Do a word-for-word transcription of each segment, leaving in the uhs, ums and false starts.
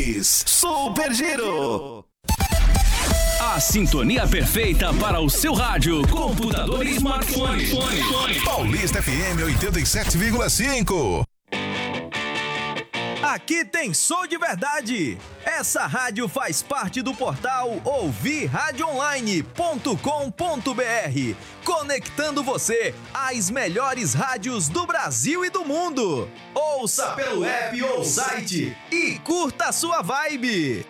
mais Super Giro. A sintonia perfeita para o seu rádio, computador e smartphone. Paulista F M oitenta e sete vírgula cinco. Aqui tem som de verdade. Essa rádio faz parte do portal ouvir rádio online ponto com ponto b r, conectando você às melhores rádios do Brasil e do mundo. Ouça pelo app ou site e curta a sua vibe.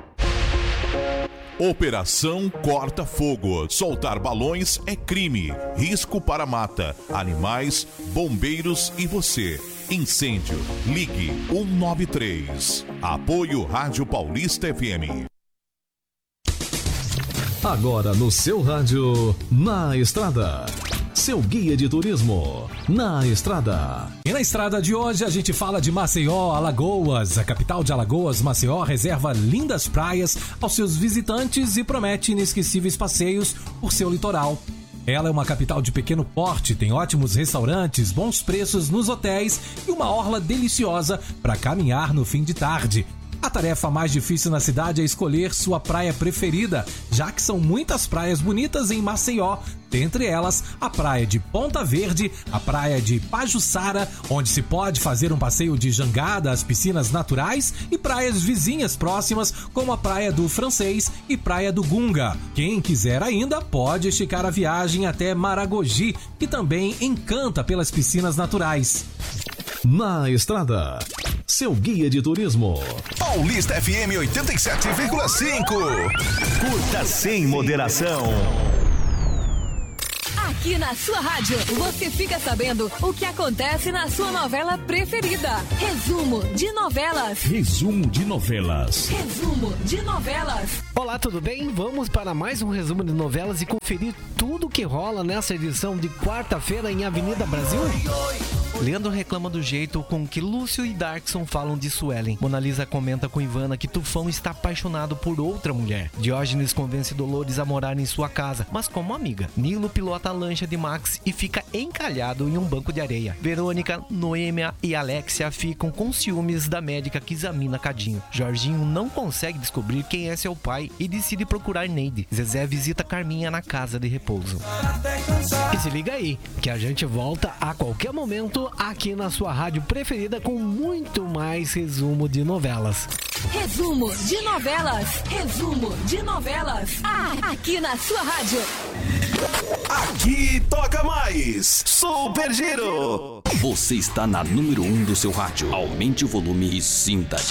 Operação Corta Fogo. Soltar balões é crime. Risco para mata, animais, bombeiros e você. Incêndio. Ligue um nove três. Apoio Rádio Paulista F M. Agora no seu rádio, Na Estrada. Seu guia de turismo, Na Estrada. E na estrada de hoje a gente fala de Maceió, Alagoas. A capital de Alagoas, Maceió, reserva lindas praias aos seus visitantes e promete inesquecíveis passeios por seu litoral. Ela é uma capital de pequeno porte, tem ótimos restaurantes, bons preços nos hotéis e uma orla deliciosa para caminhar no fim de tarde. A tarefa mais difícil na cidade é escolher sua praia preferida, já que são muitas praias bonitas em Maceió. Dentre elas, a praia de Ponta Verde, a praia de Pajuçara, onde se pode fazer um passeio de jangada às piscinas naturais, e praias vizinhas próximas, como a praia do Francês e praia do Gunga. Quem quiser ainda pode esticar a viagem até Maragogi, que também encanta pelas piscinas naturais. Na Estrada, seu guia de turismo. Paulista F M oitenta e sete vírgula cinco. Curta sem moderação. Aqui na sua rádio, você fica sabendo o que acontece na sua novela preferida. Resumo de novelas. Resumo de novelas. Resumo de novelas. Olá, tudo bem? Vamos para mais um resumo de novelas e conferir tudo o que rola nessa edição de quarta-feira em Avenida Brasil. Leandro reclama do jeito com que Lúcio e Darkson falam de Suelen. Mona Lisa comenta com Ivana que Tufão está apaixonado por outra mulher. Diógenes convence Dolores a morar em sua casa, mas como amiga. Nilo pilota a lancha de Max e fica encalhado em um banco de areia. Verônica, Noêmia e Alexia ficam com ciúmes da médica que examina Cadinho. Jorginho não consegue descobrir quem é seu pai e decide procurar Neide. Zezé visita Carminha na casa de repouso. E se liga aí, que a gente volta a qualquer momento aqui na sua rádio preferida com muito mais resumo de novelas. Resumo de novelas. Resumo de novelas. Ah, aqui na sua rádio. Aqui toca mais Super Giro. Você está na número um do seu rádio. Aumente o volume e sinta.